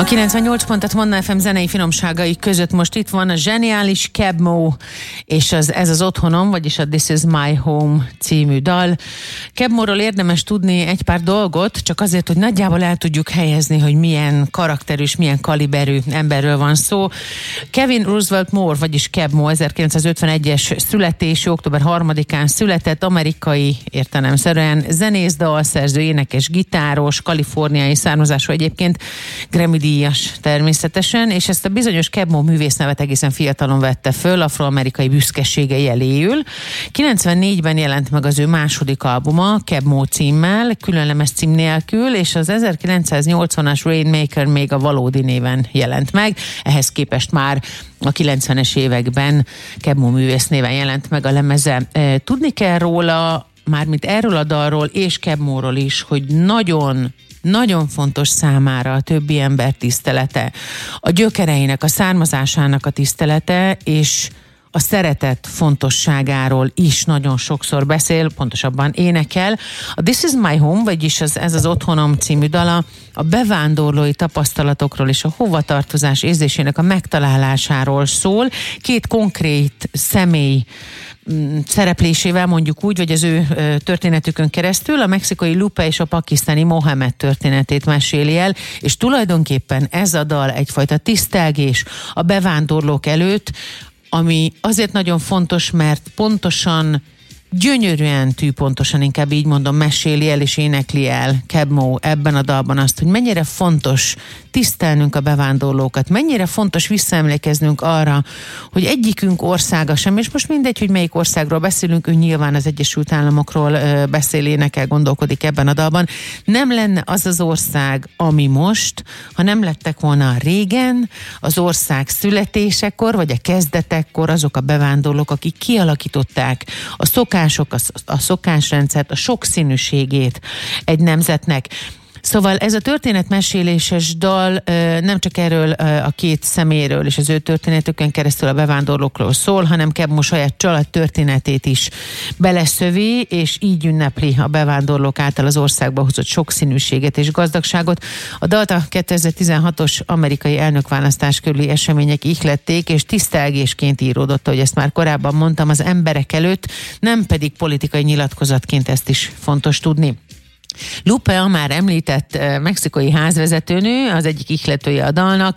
A 98 Manna FM zenei finomságai között most itt van a zseniális Keb Mo, és ez az otthonom, vagyis a This Is My Home című dal. Keb Mo-ról érdemes tudni egy pár dolgot, csak azért, hogy nagyjából el tudjuk helyezni, hogy milyen karakterű és milyen kaliberű emberről van szó. Kevin Roosevelt Moore, vagyis Keb Mo 1951-es születésű, október 3-án született, amerikai értelemszerűen zenész, dalszerző, énekes, gitáros, kaliforniai származású egyébként, Grammy-díjas természetesen, és ezt a bizonyos Keb Mo művésznevet egészen fiatalon vette föl, afroamerikai büszkesége jeléül. 94-ben jelent meg az ő második albuma, Keb Mo címmel, külön lemez cím nélkül, és az 1980-as Rainmaker még a valódi néven jelent meg. Ehhez képest már a 90-es években Keb Mo művész néven jelent meg a lemeze. Tudni kell róla, mármint erről a dalról és Keb Mo-ról is, hogy nagyon fontos számára a többi ember tisztelete, a gyökereinek, a származásának a tisztelete, és a szeretet fontosságáról is nagyon sokszor beszél, pontosabban énekel. A This Is My Home, vagyis ez az otthonom című dala a bevándorlói tapasztalatokról és a hovatartozás érzésének a megtalálásáról szól. Két konkrét személy szereplésével, mondjuk úgy, vagy az ő történetükön keresztül a mexikai Lupe és a pakisztáni Mohamed történetét meséli el, és tulajdonképpen ez a dal egyfajta tisztelgés a bevándorlók előtt, ami azért nagyon fontos, mert pontosan, gyönyörűen, tűpontosan, inkább így mondom, meséli el és énekli el Keb Mo ebben a dalban azt, hogy mennyire fontos tisztelnünk a bevándorlókat, mennyire fontos visszaemlékeznünk arra, hogy egyikünk országa sem, és most mindegy, hogy melyik országról beszélünk, ő nyilván az Egyesült Államokról beszél, énekel, gondolkodik ebben a dalban. Nem lenne az az ország, ami most, ha nem lettek volna régen, az ország születésekor, vagy a kezdetekkor azok a bevándorlók, akik kialakították a szokásrendszert, a sokszínűségét egy nemzetnek. Szóval ez a történetmeséléses dal nem csak erről a két szeméről és az ő történetükön keresztül a bevándorlókról szól, hanem Keb Mo saját család történetét is beleszövi, és így ünnepli a bevándorlók által az országba hozott sokszínűséget és gazdagságot. A dalt a 2016-os amerikai elnökválasztás körüli események ihlették, és tisztelgésként íródott, ahogy ezt már korábban mondtam, az emberek előtt, nem pedig politikai nyilatkozatként, ezt is fontos tudni. Lupe, a már említett mexikai házvezetőnő, az egyik ihletője a dalnak,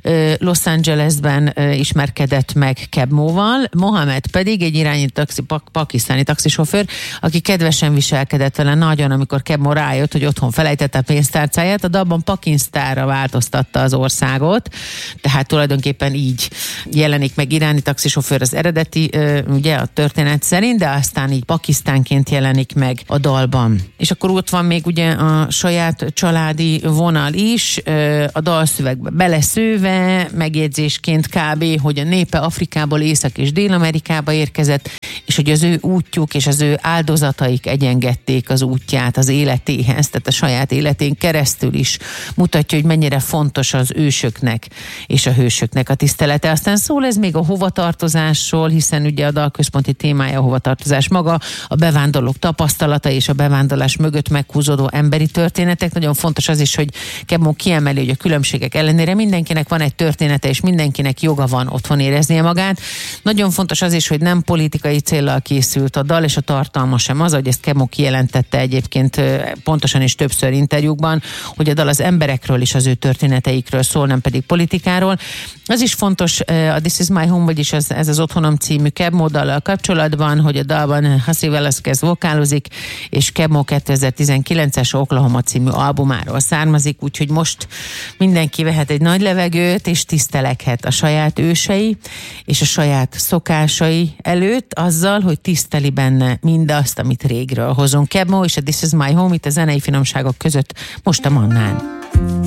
Los Angelesben ismerkedett meg Keb Mo-val, Mohamed pedig egy irányító pakisztáni taxisofőr, aki kedvesen viselkedett vele nagyon, amikor Keb Mo rájött, hogy otthon felejtette a pénztárcáját, a dalban Pakisztánra változtatta az országot, tehát tulajdonképpen így jelenik meg iráni taxisofőr az eredeti, ugye a történet szerint, de aztán így Pakisztánként jelenik meg a dalban. És akkor ott van még ugye a saját családi vonal is, a dalszövegbe beleszőve, megjegyzésként kb., hogy a népe Afrikából Észak- és Dél-Amerikába érkezett, és hogy az ő útjuk és az ő áldozataik egyengedték az útját az életéhez, tehát a saját életén keresztül is mutatja, hogy mennyire fontos az ősöknek és a hősöknek a tisztelete. Aztán szól ez még a hovatartozásról, hiszen ugye a dal központi témája a hovatartozás maga, a bevándorlók tapasztalata és a bevándorlás mögött meghúzódó emberi történetek. Nagyon fontos az is, hogy Keb Mo kiemeli, hogy a különbségek ellenére mindenkinek van egy története, és mindenkinek joga van otthon éreznie magát. Nagyon fontos az is, hogy nem politikai céllal készült a dal, és a tartalma sem az, hogy ezt Keb Mo kijelentette egyébként pontosan és többször interjúkban, hogy a dal az emberekről és az ő történeteikről szól, nem pedig politikáról. Az is fontos a This Is My Home, vagyis ez az otthonom című Keb Mo dallal kapcsolatban, hogy a dalban Hassi Velasquez vokálozik, és Keb Mo 2019-es Oklahoma című albumáról származik, úgyhogy most mindenki vehet egy nagy levegőt, és tiszteleghet a saját ősei és a saját szokásai előtt azzal, hogy tiszteli benne mindazt, amit régről hozunk. Keb Mo és a This Is My Home itt a zenei finomságok között most a Mannán.